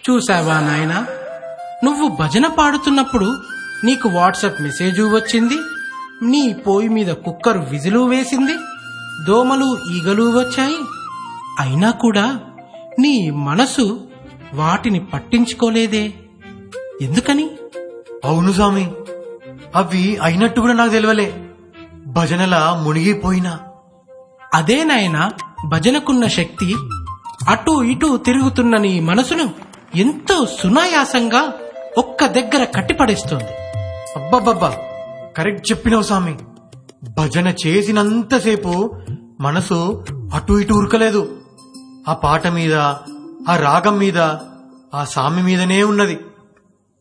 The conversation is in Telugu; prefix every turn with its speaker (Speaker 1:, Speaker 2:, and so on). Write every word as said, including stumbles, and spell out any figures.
Speaker 1: చూసావా నాయనా, నువ్వు భజన పాడుతున్నప్పుడు నీకు వాట్సాప్ మెసేజు వచ్చింది, నీ పోయి మీద కుక్కరు విజిలు వేసింది, దోమలు ఈగలు వచ్చాయి. అయినా కూడా నీ మనసు వాటిని పట్టించుకోలేదే, ఎందుకని?
Speaker 2: అవును స్వామి, అవి అయినట్టు కూడా నాకు తెలియలే. భజనలా మునిగిపోయినా.
Speaker 1: అదే నాయనా భజనకున్న శక్తి. అటూ ఇటూ తిరుగుతున్న నీ మనసును ఎంతో సునాయాసంగా ఒక్క దగ్గర కట్టిపడేస్తోంది.
Speaker 2: అబ్బబ్బబ్బా, కరెక్ట్ చెప్పినావు స్వామి. భజన చేసినంతసేపు మనసు అటు ఇటు ఉరకలేదు. ఆ పాట మీద, ఆ రాగం మీద, ఆ స్వామి మీదనే ఉన్నది.